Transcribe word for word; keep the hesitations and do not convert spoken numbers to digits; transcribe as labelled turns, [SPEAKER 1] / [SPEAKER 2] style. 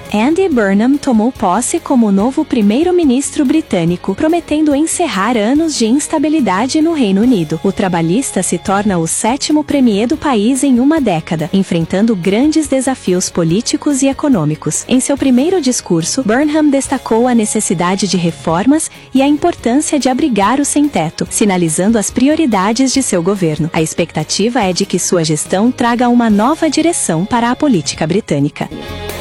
[SPEAKER 1] Andy Burnham tomou posse como novo primeiro-ministro britânico, prometendo encerrar anos de instabilidade no Reino Unido. O trabalhista se torna o sétimo premier do país em uma década, enfrentando grandes desafios políticos e econômicos. Em seu primeiro discurso, Burnham destacou a necessidade de reformas e a importância de abrigar os sem-teto, sinalizando as prioridades de seu governo. A expectativa é de que sua gestão traga uma nova direção para a política britânica.